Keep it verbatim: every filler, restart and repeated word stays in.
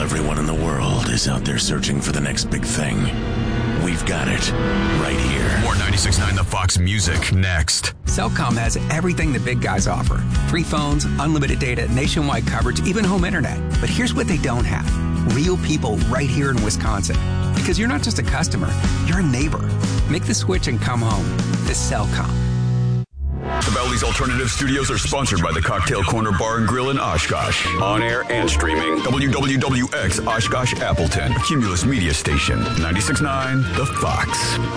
everyone in the world is out there searching for the next big thing, we've got it right here. More ninety-six point nine The Fox Music next. Cellcom has everything the big guys offer. Free phones, unlimited data, nationwide coverage, even home internet. But here's what they don't have. Real people right here in Wisconsin. Because you're not just a customer, you're a neighbor. Make the switch and come home to Cellcom. The Valley's Alternative Studios are sponsored by the Cocktail Corner Bar and Grill in Oshkosh. On air and streaming. W W W X Oshkosh Appleton. Cumulus Media Station. ninety-six point nine The Fox.